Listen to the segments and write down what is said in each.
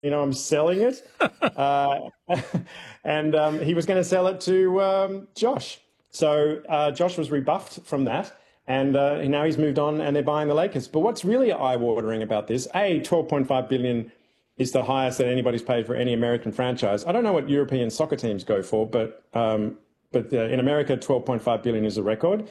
I'm selling it. And he was going to sell it to Josh. So Josh was rebuffed from that. And now he's moved on and they're buying the Lakers. But what's really eye-watering about this, $12.5 billion is the highest that anybody's paid for any American franchise. I don't know what European soccer teams go for, but in America, $12.5 billion is a record.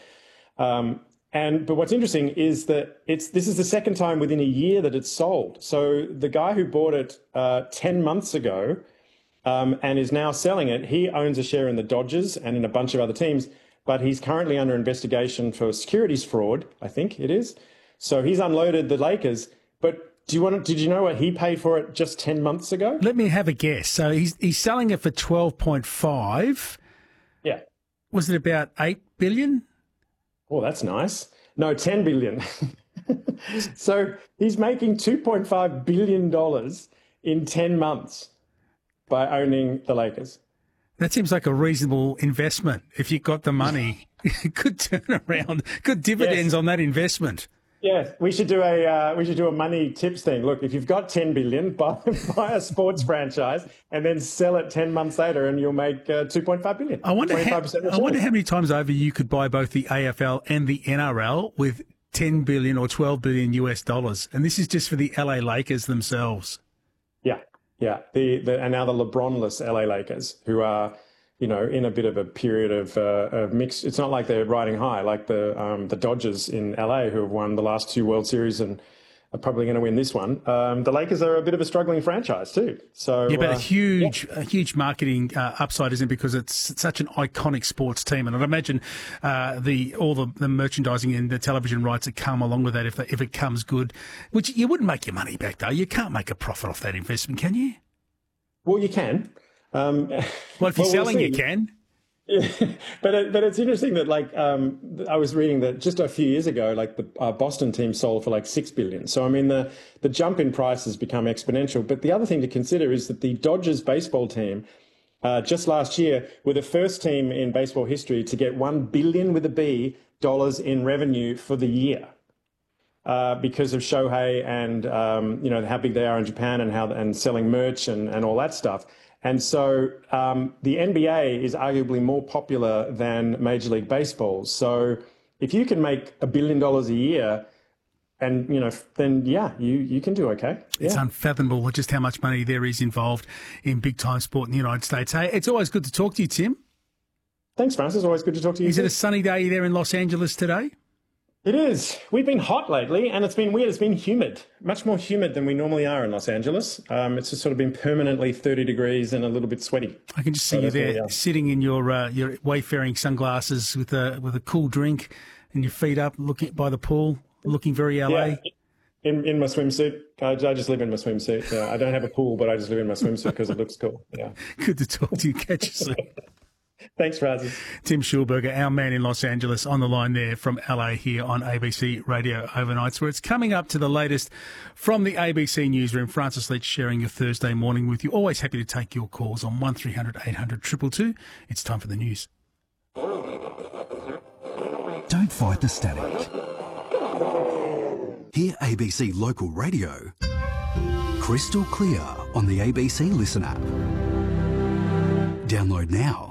But what's interesting is that this is the second time within a year that it's sold. So the guy who bought it 10 months ago and is now selling it, he owns a share in the Dodgers and in a bunch of other teams, but he's currently under investigation for securities fraud, I think it is. So he's unloaded the Lakers. But did you know what he paid for it just 10 months ago? Let me have a guess. So he's selling it for 12.5. Yeah. Was it about 8 billion? Oh, that's nice. No, 10 billion. So he's making $2.5 billion in 10 months by owning the Lakers. That seems like a reasonable investment. If you've got the money, good turnaround, good dividends on that investment. Yeah, we should do a money tips thing. Look, if you've got 10 billion, buy a sports franchise and then sell it 10 months later, and you'll make 2.5 billion. I wonder how many times over you could buy both the AFL and the NRL with 10 billion or 12 billion US dollars, and this is just for the LA Lakers themselves. Yeah. And now the LeBron-less LA Lakers, who are, in a bit of a period of mixed. It's not like they're riding high, like the Dodgers in LA, who have won the last 2 World Series and are probably going to win this one. The Lakers are a bit of a struggling franchise too. So yeah, but a huge marketing upside, isn't it? Because it's such an iconic sports team, and I'd imagine all the merchandising and the television rights that come along with that, if it comes good, which you wouldn't make your money back though. You can't make a profit off that investment, can you? Well, you can. Well, if you're selling, you can. Yeah, but it's interesting that I was reading that just a few years ago, the Boston team sold for $6 billion. So I mean the jump in price has become exponential. But the other thing to consider is that the Dodgers baseball team just last year were the first team in baseball history to get $1 billion with a B dollars in revenue for the year. Because of Shohei and how big they are in Japan and selling merch and all that stuff. And so the NBA is arguably more popular than Major League Baseball. So if you can make $1 billion a year, and then you can do okay. It's unfathomable just how much money there is involved in big time sport in the United States. Hey, it's always good to talk to you, Tim. Thanks, Francis. Always good to talk to you. Is it a sunny day there in Los Angeles today? It is. We've been hot lately, and it's been weird. It's been humid, much more humid than we normally are in Los Angeles. It's just sort of been permanently 30 degrees and a little bit sweaty. I can just see you there sitting in your wayfaring sunglasses with a cool drink and your feet up, looking by the pool, looking very LA. Yeah. In my swimsuit. I just live in my swimsuit. I don't have a pool, but I just live in my swimsuit because it looks cool. Yeah. Good to talk to you. Catch you soon. Thanks, Francis. Tim Schulberger, our man in Los Angeles, on the line there from LA here on ABC Radio Overnights, where it's coming up to the latest from the ABC Newsroom. Francis Leach sharing your Thursday morning with you. Always happy to take your calls on 1300 800 222. It's time for the news. Don't fight the static. Hear ABC Local Radio crystal clear on the ABC Listen app. Download now.